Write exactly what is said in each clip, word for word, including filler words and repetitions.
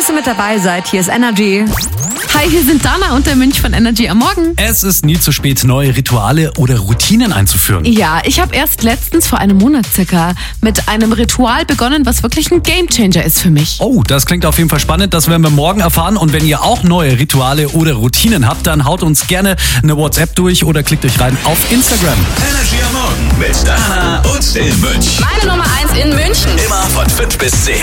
ihr mit dabei seid. Hier ist Energy. Hi, hier sind Dana und der Mönch von Energy am Morgen. Es ist nie zu spät, neue Rituale oder Routinen einzuführen. Ja, ich habe erst letztens vor einem Monat circa mit einem Ritual begonnen, was wirklich ein Gamechanger ist für mich. Oh, das klingt auf jeden Fall spannend. Das werden wir morgen erfahren. Und wenn ihr auch neue Rituale oder Routinen habt, dann haut uns gerne eine WhatsApp durch oder klickt euch rein auf Instagram. Energy am Morgen mit Dana und dem Mönch. Meine Nummer eins in München. Immer von fünf bis zehn.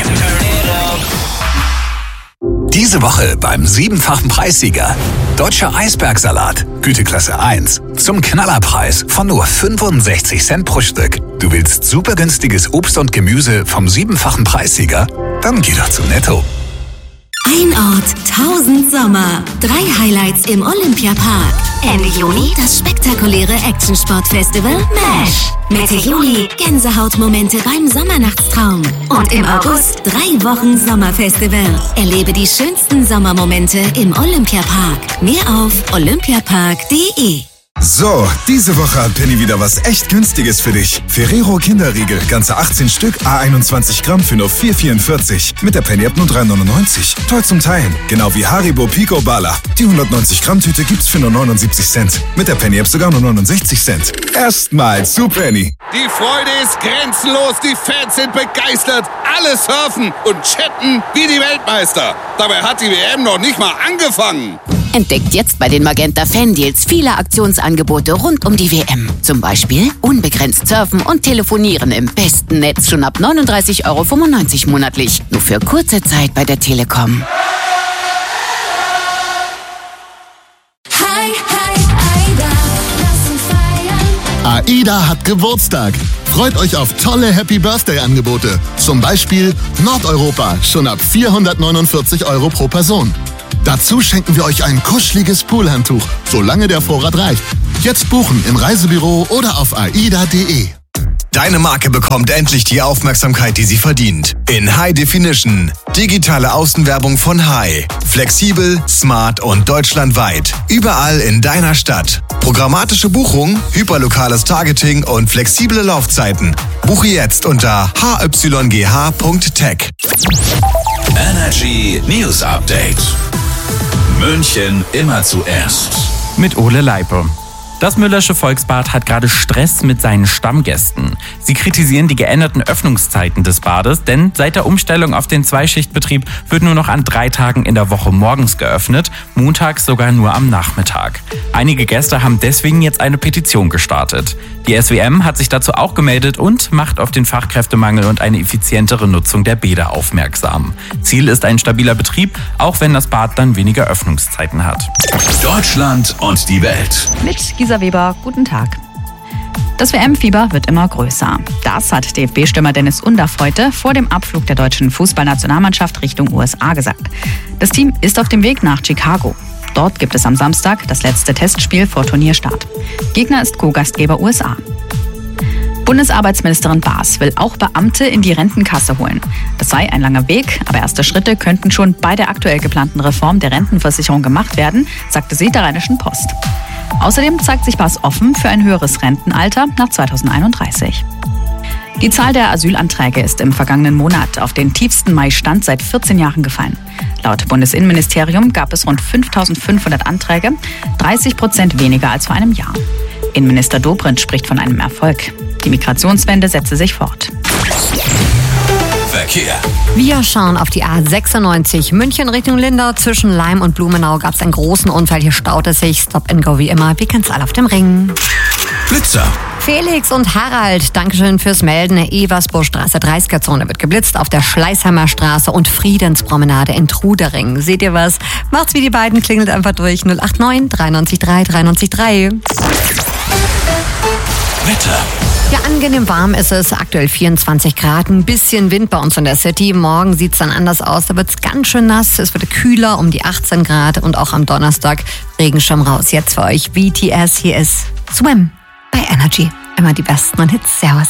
Diese Woche beim siebenfachen Preissieger. Deutscher Eisbergsalat, Güteklasse eins. Zum Knallerpreis von nur fünfundsechzig Cent pro Stück. Du willst super günstiges Obst und Gemüse vom siebenfachen Preissieger? Dann geh doch zu Netto. Ein Ort, tausend Sommer. Drei Highlights im Olympiapark. Ende Juni das spektakuläre Action-Sport-Festival MASH. Mitte Juli Gänsehautmomente beim Sommernachtstraum. Und im August drei Wochen Sommerfestival. Erlebe die schönsten Sommermomente im Olympiapark. Mehr auf olympiapark punkt de. So, diese Woche hat Penny wieder was echt Günstiges für dich. Ferrero Kinderriegel, ganze achtzehn Stück, à einundzwanzig Gramm für nur vier vierundvierzig. Mit der Penny-App nur drei neunundneunzig. Toll zum Teilen. Genau wie Haribo Pico Bala. Die hundertneunzig Gramm Tüte gibt's für nur neunundsiebzig Cent. Mit der Penny-App sogar nur neunundsechzig Cent. Erstmal zu Penny. Die Freude ist grenzenlos, die Fans sind begeistert. Alle surfen und chatten wie die Weltmeister. Dabei hat die W M noch nicht mal angefangen. Entdeckt jetzt bei den Magenta Fan-Deals viele Aktionsangebote rund um die W M. Zum Beispiel unbegrenzt surfen und telefonieren im besten Netz schon ab neununddreißig Euro fünfundneunzig monatlich. Nur für kurze Zeit bei der Telekom. Hi, hi, Aida, lass uns feiern. AIDA hat Geburtstag. Freut euch auf tolle Happy Birthday-Angebote. Zum Beispiel Nordeuropa, schon ab vierhundertneunundvierzig Euro pro Person. Dazu schenken wir euch ein kuscheliges Poolhandtuch, solange der Vorrat reicht. Jetzt buchen im Reisebüro oder auf aida punkt de. Deine Marke bekommt endlich die Aufmerksamkeit, die sie verdient. In High Definition. Digitale Außenwerbung von High. Flexibel, smart und deutschlandweit. Überall in deiner Stadt. Programmatische Buchung, hyperlokales Targeting und flexible Laufzeiten. Buche jetzt unter h y g h punkt tech. Energy News Update. München immer zuerst. Mit Ole Leipe. Das Müllersche Volksbad hat gerade Stress mit seinen Stammgästen. Sie kritisieren die geänderten Öffnungszeiten des Bades, denn seit der Umstellung auf den Zweischichtbetrieb wird nur noch an drei Tagen in der Woche morgens geöffnet, montags sogar nur am Nachmittag. Einige Gäste haben deswegen jetzt eine Petition gestartet. Die S W M hat sich dazu auch gemeldet und macht auf den Fachkräftemangel und eine effizientere Nutzung der Bäder aufmerksam. Ziel ist ein stabiler Betrieb, auch wenn das Bad dann weniger Öffnungszeiten hat. Deutschland und die Welt. Mit Gisa Weber, guten Tag. Das W M-Fieber wird immer größer. Das hat D F B-Stürmer Dennis Undaff heute vor dem Abflug der deutschen Fußballnationalmannschaft Richtung U S A gesagt. Das Team ist auf dem Weg nach Chicago. Dort gibt es am Samstag das letzte Testspiel vor Turnierstart. Gegner ist Co-Gastgeber U S A. Bundesarbeitsministerin Baas will auch Beamte in die Rentenkasse holen. Das sei ein langer Weg, aber erste Schritte könnten schon bei der aktuell geplanten Reform der Rentenversicherung gemacht werden, sagte sie der Rheinischen Post. Außerdem zeigt sich Baas offen für ein höheres Rentenalter nach zweitausendeinunddreißig. Die Zahl der Asylanträge ist im vergangenen Monat auf den tiefsten Mai-Stand seit vierzehn Jahren gefallen. Laut Bundesinnenministerium gab es rund fünftausendfünfhundert Anträge, dreißig Prozent weniger als vor einem Jahr. Innenminister Dobrindt spricht von einem Erfolg. Die Migrationswende setze sich fort. Verkehr. Wir schauen auf die A sechsundneunzig München Richtung Lindau. Zwischen Leim und Blumenau gab es einen großen Unfall. Hier staut es sich. Stop and go wie immer. Wir kennen es alle auf dem Ring. Blitzer. Felix und Harald, Dankeschön fürs Melden. Eversburgstraße dreißiger Zone wird geblitzt auf der Schleißheimer Straße und Friedenspromenade in Trudering. Seht ihr was? Macht's wie die beiden, klingelt einfach durch null acht neun drei neun drei drei neun drei. Wetter. Ja, angenehm warm ist es. Aktuell vierundzwanzig Grad, ein bisschen Wind bei uns in der City. Morgen sieht's dann anders aus. Da wird's ganz schön nass. Es wird kühler, um die achtzehn Grad. Und auch am Donnerstag Regenschirm raus. Jetzt für euch B T S. Hier ist Swim bei Energy. Immer die besten Hits. Servus.